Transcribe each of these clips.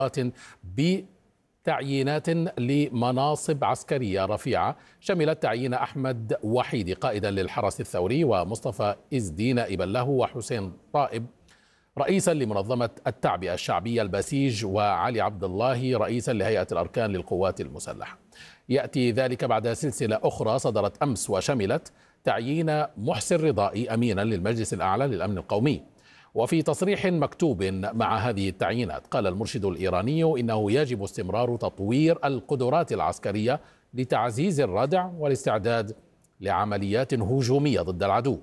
بتعيينات لمناصب عسكرية رفيعة، شملت تعيين أحمد وحيدي قائدا للحرس الثوري، ومصطفى إزدي نائبا له، وحسين طائب رئيسا لمنظمة التعبئة الشعبية البسيج، وعلي عبد الله رئيسا لهيئة الأركان للقوات المسلحة. يأتي ذلك بعد سلسلة أخرى صدرت أمس وشملت تعيين محسن رضائي أمينا للمجلس الأعلى للأمن القومي. وفي تصريح مكتوب مع هذه التعيينات قال المرشد الإيراني إنه يجب استمرار تطوير القدرات العسكرية لتعزيز الردع والاستعداد لعمليات هجومية ضد العدو.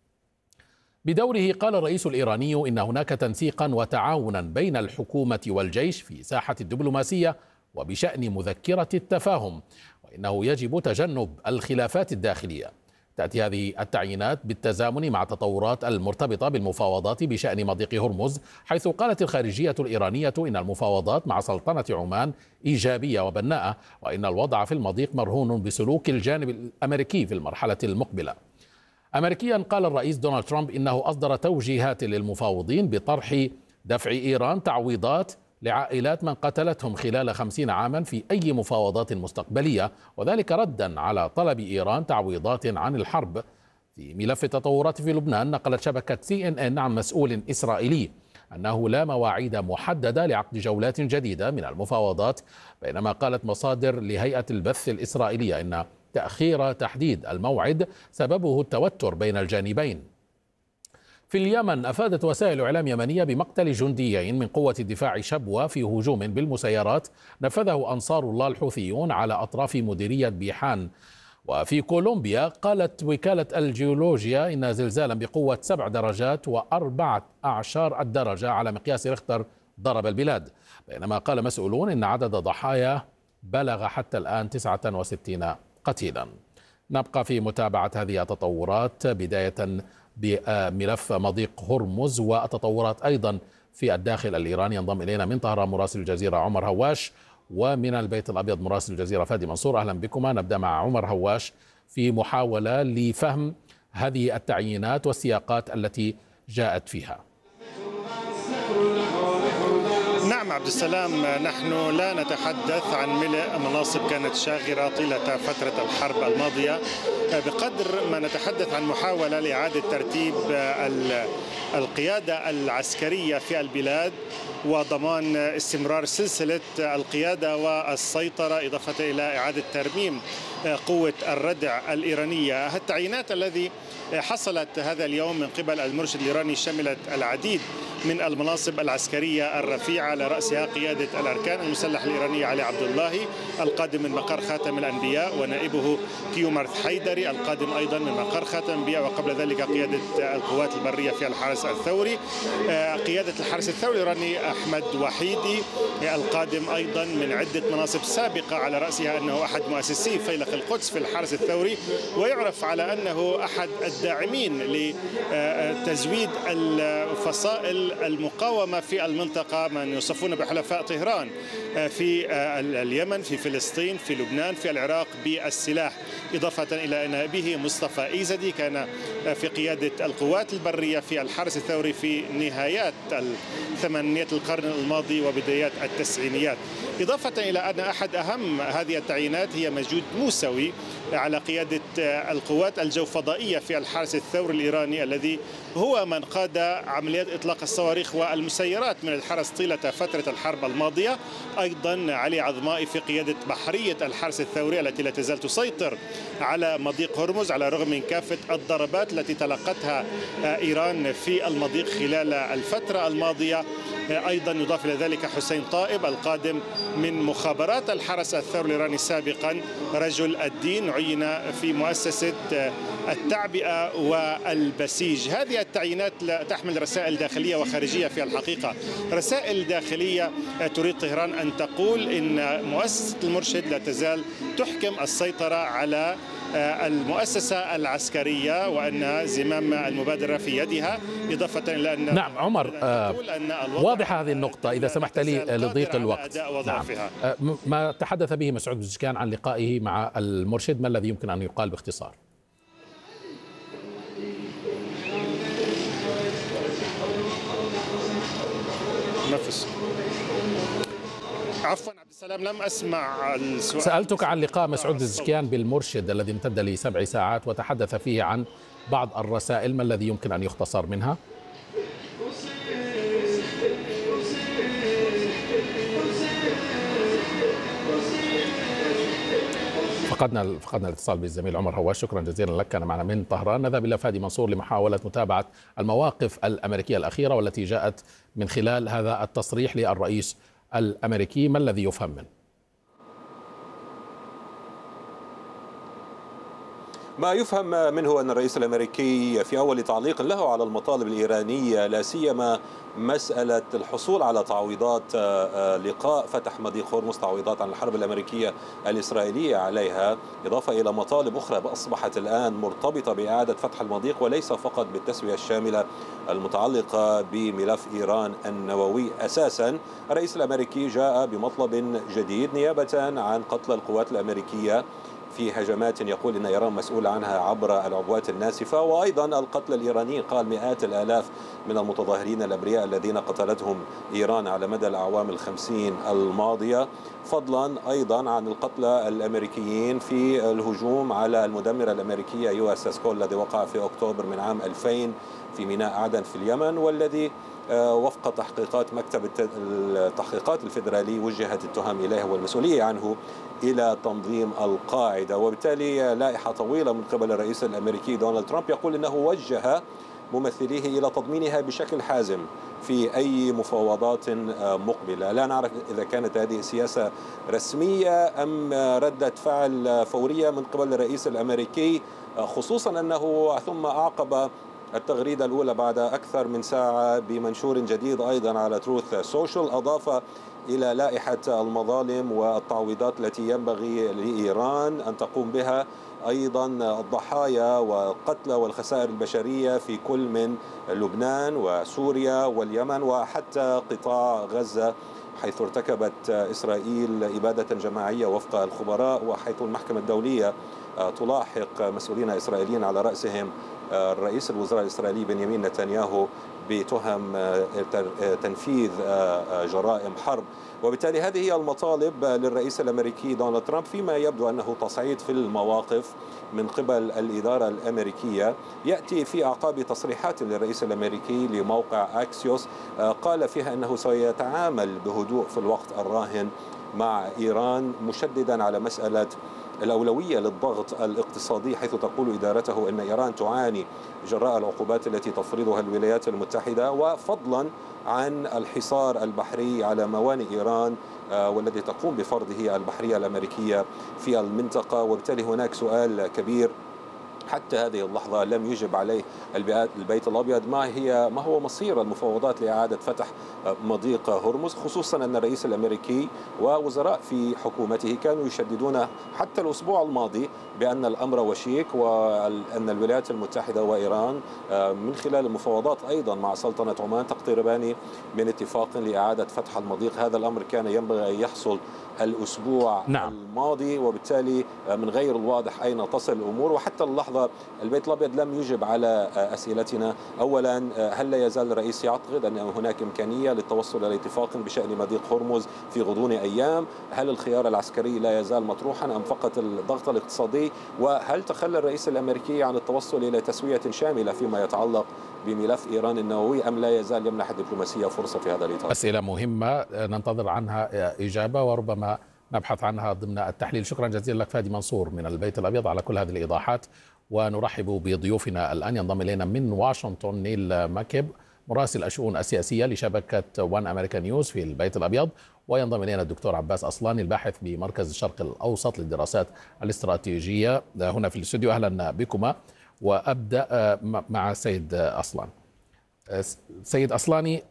بدوره قال الرئيس الإيراني إن هناك تنسيقا وتعاونا بين الحكومة والجيش في ساحة الدبلوماسية وبشأن مذكرة التفاهم، وإنه يجب تجنب الخلافات الداخلية. تأتي هذه التعيينات بالتزامن مع التطورات المرتبطة بالمفاوضات بشأن مضيق هرمز، حيث قالت الخارجية الإيرانية إن المفاوضات مع سلطنة عمان إيجابية وبناءة، وإن الوضع في المضيق مرهون بسلوك الجانب الأمريكي في المرحلة المقبلة. أمريكيا قال الرئيس دونالد ترامب إنه أصدر توجيهات للمفاوضين بطرح دفع إيران تعويضات لعائلات من قتلتهم خلال 50 عاما في أي مفاوضات مستقبلية، وذلك ردا على طلب إيران تعويضات عن الحرب. في ملف التطورات في لبنان، نقلت شبكة CNN عن مسؤول إسرائيلي أنه لا مواعيد محددة لعقد جولات جديدة من المفاوضات، بينما قالت مصادر لهيئة البث الإسرائيلية إن تأخير تحديد الموعد سببه التوتر بين الجانبين. في اليمن، أفادت وسائل إعلام يمنية بمقتل جنديين من قوة الدفاع شبوة في هجوم بالمسيرات نفذه أنصار الله الحوثيون على أطراف مديرية بيحان. وفي كولومبيا، قالت وكالة الجيولوجيا إن زلزالا بقوة 7 درجات و14 الدرجة على مقياس ريختر ضرب البلاد، بينما قال مسؤولون إن عدد ضحايا بلغ حتى الآن 69 قتيلا. نبقى في متابعة هذه التطورات، بداية بملف مضيق هرمز والتطورات أيضا في الداخل الإيراني. ينضم إلينا من طهران مراسل الجزيرة عمر هواش، ومن البيت الأبيض مراسل الجزيرة فادي منصور. أهلا بكما. نبدأ مع عمر هواش في محاولة لفهم هذه التعيينات والسياقات التي جاءت فيها. نعم عبد السلام، نحن لا نتحدث عن ملء مناصب كانت شاغرة طيلة فترة الحرب الماضية، بقدر ما نتحدث عن محاولة لإعادة ترتيب القيادة العسكرية في البلاد وضمان استمرار سلسلة القيادة والسيطرة، إضافة إلى إعادة ترميم قوة الردع الإيرانية. التعيينات الذي حصلت هذا اليوم من قبل المرشد الإيراني شملت العديد من المناصب العسكرية الرفيعة، على رأسها قيادة الأركان المسلح الإيراني علي عبد الله القادم من مقر خاتم الأنبياء، ونائبه كيومرث حيدري القادم أيضا من مقر خاتم الأنبياء، وقبل ذلك قيادة القوات البرية في الحرس الثوري، قيادة الحرس الثوري الإيراني أحمد وحيدي القادم أيضا من عدة مناصب سابقة، على رأسها أنه أحد مؤسسي فيلق القدس في الحرس الثوري، ويعرف على أنه أحد الداعمين لتزويد الفصائل المقاومة في المنطقة، من يوصفون بحلفاء طهران في اليمن، في فلسطين، في لبنان، في العراق بالسلاح، إضافة إلى نائبه مصطفى إزدي كان في قيادة القوات البرية في الحرس الثوري في نهايات ثمانينيات القرن الماضي وبدايات التسعينيات. إضافة إلى أن أحد أهم هذه التعيينات هي مجود موسوي على قيادة القوات الجوفضائية في الحرس الثوري الإيراني، الذي هو من قاد عمليات إطلاق الصواريخ والمسيرات من الحرس طيلة فترة الحرب الماضية. أيضا علي عظمائي في قيادة بحرية الحرس الثوري التي لا تزال تسيطر على مضيق هرمز على الرغم من كافة الضربات التي تلقتها إيران في المضيق خلال الفترة الماضية. أيضا يضاف إلى ذلك حسين طائب القادم من مخابرات الحرس الثوري الإيراني سابقا، رجل الدين، عين في مؤسسة التعبئة والبسيج. هذه التعيينات تحمل رسائل داخلية وخارجية في الحقيقة. رسائل داخلية تريد طهران أن تقول إن مؤسسة المرشد لا تزال تحكم السيطرة على المؤسسة العسكرية وأن زمام المبادرة في يدها، إضافة إلى أن نعم عمر، واضحة هذه النقطة إذا سمحت لي لضيق الوقت. نعم. ما تحدث به مسعود بوزيشكيان عن لقائه مع المرشد، ما الذي يمكن أن يقال باختصار؟ عفوا عبد السلام، لم أسمع السؤال. سألتك عن لقاء مسعود بزشكيان بالمرشد الذي امتد ل7 ساعات وتحدث فيه عن بعض الرسائل، ما الذي يمكن أن يختصر منها؟ فقدنا الاتصال بالزميل عمر هواش، شكرا جزيلا لك، كان معنا من طهران. نذهب إلى فادي منصور لمحاولة متابعة المواقف الأمريكية الأخيرة والتي جاءت من خلال هذا التصريح للرئيس الأمريكي، ما الذي يفهم منه؟ ما يفهم منه أن الرئيس الأمريكي في أول تعليق له على المطالب الإيرانية، لا سيما مسألة الحصول على تعويضات لقاء فتح مضيق هرمز، تعويضات عن الحرب الأمريكية الإسرائيلية عليها، إضافة إلى مطالب أخرى أصبحت الآن مرتبطة بإعادة فتح المضيق وليس فقط بالتسوية الشاملة المتعلقة بملف إيران النووي. أساسا الرئيس الأمريكي جاء بمطلب جديد نيابة عن قتل القوات الأمريكية في هجمات يقول إن إيران مسؤولة عنها عبر العبوات الناسفة، وأيضا القتل الإيراني، قال مئات الآلاف من المتظاهرين الأبرياء الذين قتلتهم إيران على مدى الأعوام 50 الماضية، فضلا أيضا عن القتلى الأمريكيين في الهجوم على المدمرة الأمريكية يو اس اس كول الذي وقع في أكتوبر من عام 2000 في ميناء عدن في اليمن، والذي وفق تحقيقات مكتب التحقيقات الفيدرالي وجهت التهم إليه والمسؤولية عنه إلى تنظيم القاعدة. وبالتالي لائحة طويلة من قبل الرئيس الأمريكي دونالد ترامب يقول إنه وجه ممثليه إلى تضمينها بشكل حازم في أي مفاوضات مقبلة. لا نعرف إذا كانت هذه سياسة رسمية أم ردة فعل فورية من قبل الرئيس الأمريكي، خصوصا أنه ثم أعقب التغريدة الأولى بعد أكثر من ساعة بمنشور جديد أيضا على تروث سوشيال، أضاف إلى لائحة المظالم والتعويضات التي ينبغي لإيران أن تقوم بها أيضا الضحايا والقتلى والخسائر البشرية في كل من لبنان وسوريا واليمن وحتى قطاع غزة، حيث ارتكبت إسرائيل إبادة جماعية وفق الخبراء، وحيث المحكمة الدولية تلاحق مسؤولين إسرائيليين على رأسهم رئيس الوزراء الإسرائيلي بنيامين نتنياهو بتهم تنفيذ جرائم حرب. وبالتالي هذه هي المطالب للرئيس الأمريكي دونالد ترامب، فيما يبدو أنه تصعيد في المواقف من قبل الإدارة الأمريكية يأتي في أعقاب تصريحات للرئيس الأمريكي لموقع أكسيوس قال فيها أنه سيتعامل بهدوء في الوقت الراهن مع إيران، مشددا على مسألة الأولوية للضغط الاقتصادي، حيث تقول إدارته أن إيران تعاني جراء العقوبات التي تفرضها الولايات المتحدة، وفضلا عن الحصار البحري على موانئ إيران والذي تقوم بفرضه البحرية الأمريكية في المنطقة. وبالتالي هناك سؤال كبير حتى هذه اللحظة لم يجب عليه البيت الأبيض، ما هو مصير المفاوضات لإعادة فتح مضيق هرمز، خصوصا أن الرئيس الأمريكي ووزراء في حكومته كانوا يشددون حتى الأسبوع الماضي بأن الأمر وشيك، وأن الولايات المتحدة وإيران من خلال المفاوضات أيضا مع سلطنة عمان تقتربان من اتفاق لإعادة فتح المضيق. هذا الأمر كان ينبغي أن يحصل الأسبوع الماضي، وبالتالي من غير الواضح أين تصل الأمور. وحتى اللحظة البيت الأبيض لم يجب على أسئلتنا. أولا، هل لا يزال الرئيس يعتقد أن هناك إمكانية للتوصل إلى اتفاق بشأن مضيق هرمز في غضون أيام؟ هل الخيار العسكري لا يزال مطروحا أم فقط الضغط الاقتصادي؟ وهل تخلى الرئيس الأمريكي عن التوصل إلى تسوية شاملة فيما يتعلق بملف إيران النووي، أم لا يزال يمنح الدبلوماسية فرصة في هذا الإطار؟ أسئلة مهمة ننتظر عنها إجابة وربما نبحث عنها ضمن التحليل. شكرا جزيلا لك فادي منصور من البيت الأبيض على كل هذه الإيضاحات. ونرحب بضيوفنا الآن. ينضم إلينا من واشنطن نيل ماكب، مراسل الشؤون السياسية لشبكة وان أمريكا نيوز في البيت الأبيض، وينضم إلينا الدكتور عباس أصلاني الباحث بمركز الشرق الأوسط للدراسات الاستراتيجية هنا في الاستوديو. أهلا بكما. وأبدأ مع سيد أصلان. سيد أصلاني،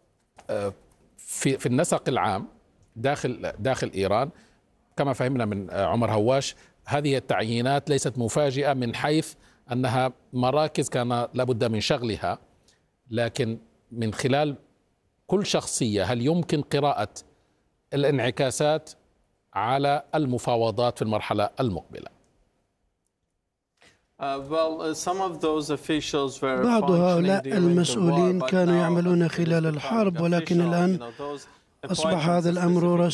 في النسق العام داخل إيران كما فهمنا من عمر هواش، هذه التعيينات ليست مفاجئة من حيث أنها مراكز كان لابد من شغلها، لكن من خلال كل شخصية هل يمكن قراءة الانعكاسات على المفاوضات في المرحلة المقبلة؟ بعض هؤلاء المسؤولين كانوا يعملون خلال الحرب، ولكن الآن أصبح هذا الأمر